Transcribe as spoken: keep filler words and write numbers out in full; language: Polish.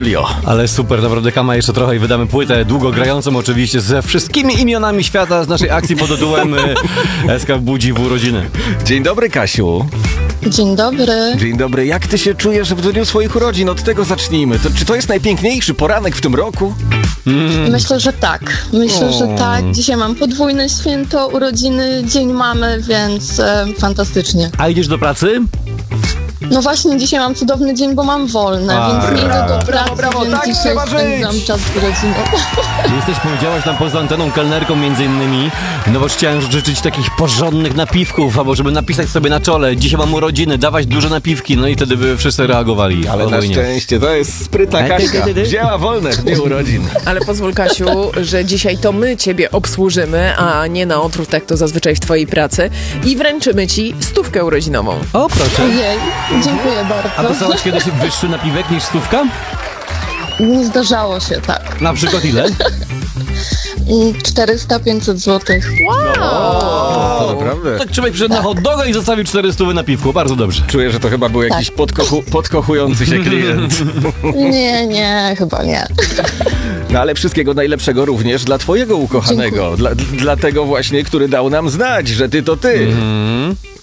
studio. Ale super, naprawdę Kama, jeszcze trochę i wydamy płytę długogrającą oczywiście ze wszystkimi imionami świata z naszej akcji pod tytułem S K budzi w urodziny. Dzień dobry, Kasiu. Dzień dobry. Dzień dobry. Jak ty się czujesz w dniu swoich urodzin? Od tego zacznijmy. To, czy to jest najpiękniejszy poranek w tym roku? Mm. Myślę, że tak. Myślę, O. że tak. Dzisiaj mam podwójne święto, urodziny, dzień mamy, więc e, fantastycznie. A idziesz do pracy? No właśnie, dzisiaj mam cudowny dzień, bo mam wolne, A, więc nie idę brawo, do brawo, pracy, brawo, więc tak dzisiaj trzeba spędzam żyć. czas z rodziną. Jesteś, powiedziałaś nam poza anteną, kelnerką między innymi. No bo chciałem życzyć takich porządnych napiwków, albo żeby napisać sobie na czole: dzisiaj mam urodziny, dawać duże napiwki, no i wtedy by wszyscy reagowali. Ale na Albo nie. szczęście to jest sprytna Kaśka. Wzięła wolne w dniu urodzin. Ale pozwól, Kasiu, że dzisiaj to my ciebie obsłużymy, a nie na odwrót, jak to zazwyczaj w twojej pracy. I wręczymy ci stówkę urodzinową. O, proszę. Ojej, dziękuję bardzo. A dostałaś kiedyś wyższy napiwek niż stówka? Nie zdarzało się, tak. Na przykład ile? czterysta pięćset złotych. To naprawdę. Tak człowiek przyszedł na hot doga i zostawił czterysta na piwku. Bardzo dobrze. Czuję, że to chyba był jakiś podkochu- podkochujący się klient. Nie, nie, chyba nie. No ale wszystkiego najlepszego również dla twojego ukochanego. Dla, dla tego właśnie, który dał nam znać, że ty to ty. Mm.